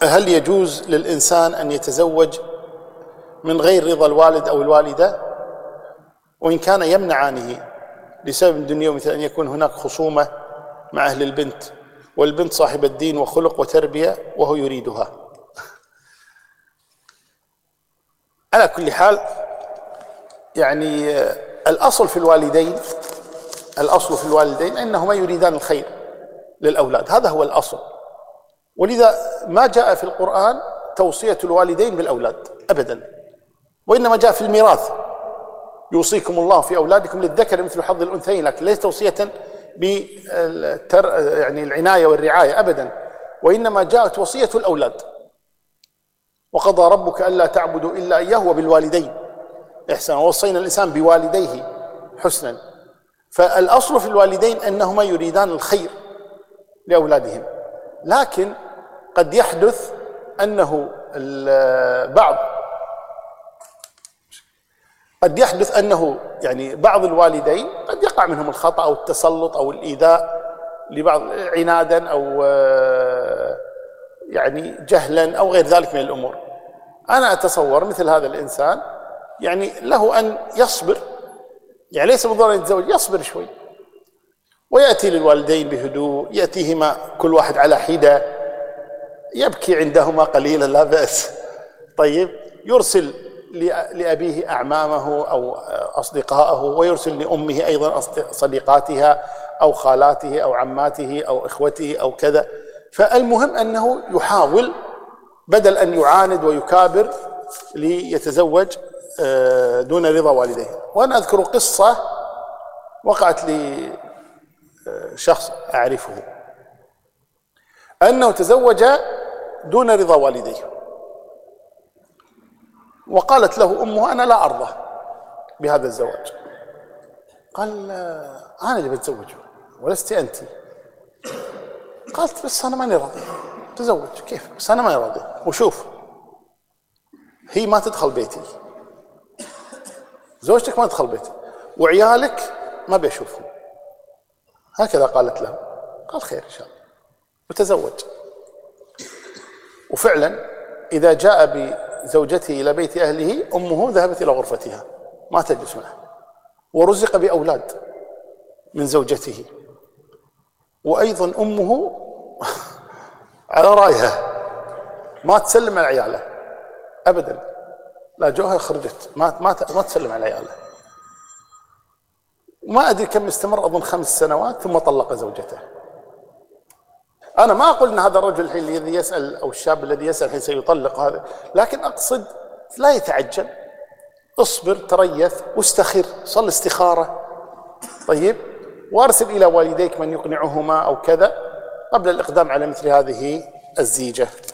هل يجوز للإنسان أن يتزوج من غير رضا الوالد أو الوالدة وإن كان يمنعانه لسبب دنيوي، مثل أن يكون هناك خصومة مع أهل البنت والبنت صاحبة دين وخلق وتربية وهو يريدها؟ على كل حال يعني الأصل في الوالدين أنهما يريدان الخير للأولاد، هذا هو الأصل. ولذا ما جاء في القرآن توصية الوالدين بالأولاد أبدا، وإنما جاء في الميراث: يوصيكم الله في أولادكم للذكر مثل حظ الأنثيين، لكن ليس توصية يعني العناية والرعاية أبدا، وإنما جاءت وصية الأولاد: وقضى ربك ألا تعبدوا إلا إياه وبالوالدين إحسانا، ووصينا الإنسان بوالديه حسنا. فالأصل في الوالدين أنهما يريدان الخير لأولادهم، لكن قد يحدث أنه يعني بعض الوالدين قد يقع منهم الخطأ أو التسلط أو الإيذاء لبعض عنادا أو يعني جهلا أو غير ذلك من الأمور. أنا أتصور مثل هذا الإنسان يعني له أن يصبر، يعني ليس بالضرورة أن يتزوج، يصبر شوي ويأتي للوالدين بهدوء، يأتيهما كل واحد على حدة، يبكي عندهما قليلا لا بأس، طيب، يرسل لأبيه أعمامه أو أصدقائه، ويرسل لأمه أيضا صديقاتها أو خالاته أو عماته أو إخوته أو كذا. فالمهم أنه يحاول بدل أن يعاند ويكابر ليتزوج دون رضا والديه. وأنا أذكر قصة وقعت لي شخص أعرفه أنه تزوج دون رضا والديه، وقالت له أمه: أنا لا أرضى بهذا الزواج. قال: أنا اللي بتزوجه ولست أنت. قالت: بس أنا ماني راضي. تزوج كيف؟ بس أنا ماني راضي. وشوف، هي ما تدخل بيتي، زوجتك ما تدخل بيتي، وعيالك ما بيشوفهم. هكذا قالت له. قال: خير إن شاء الله. وتزوج. وفعلا إذا جاء بزوجته إلى بيت أهله أمه ذهبت إلى غرفتها ما تجلس معه، ورزق بأولاد من زوجته، وأيضا أمه على رأيها ما تسلم على عياله أبدا، لا جوها خرجت ما تسلم على عياله. وما أدري كم استمر، أظن 5 سنوات، ثم طلق زوجته. أنا ما أقول أن هذا الرجل الذي يسأل أو الشاب الذي يسأل الحين سيطلق هذا، لكن أقصد لا يتعجل، اصبر، تريث، واستخر، صل استخارة، طيب، وارسل إلى والديك من يقنعهما أو كذا قبل الإقدام على مثل هذه الزيجة.